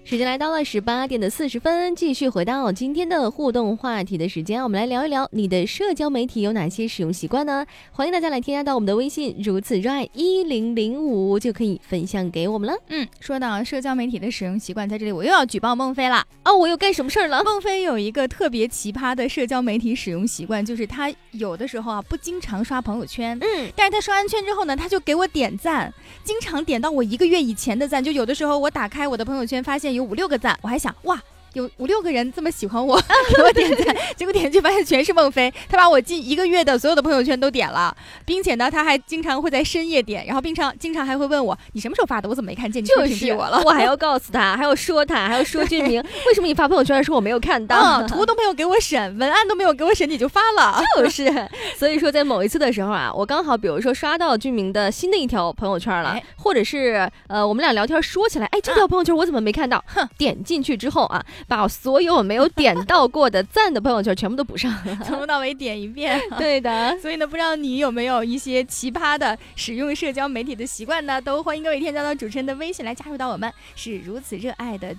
时间来到了18:40，继续回到今天的互动话题的时间，我们来聊一聊你的社交媒体有哪些使用习惯呢？欢迎大家来添加到我们的微信，如此热爱1005就可以分享给我们了。 说到社交媒体的使用习惯，在这里我又要举报孟非了。 我又干什么事儿了？ 孟非有一个特别奇葩的社交媒体使用习惯，就是他有的时候不经常刷朋友圈，但是他刷完圈之后呢，他就给我点赞，经常点到我1个月以前的赞，就有的时候我打开我的朋友圈发现有5-6个赞，我还想哇，有5-6个人这么喜欢我给我点赞，结果点进去发现全是孟非，他把我近1个月的所有的朋友圈都点了，并且呢他还经常会在深夜点，然后经常还会问我你什么时候发的，我怎么没看见，你是不是屏蔽我了？ 我还要告诉他，还要说他，还要说俊明为什么你发朋友圈的时候我没有看到， 图都没有给我审，文案都没有给我审你就发了， 就是所以说在某一次的时候我刚好比如说刷到俊明的新的一条朋友圈了，或者是我们俩聊天说起来，这条朋友圈我怎么没看到，点进去之后把所有我没有点到过的赞的朋友圈全部都补上， 从头到尾点一遍。 对的， 所以呢，不知道你有没有一些奇葩的使用社交媒体的习惯呢？都欢迎各位添加到主持人的微信来加入到我们是如此热爱的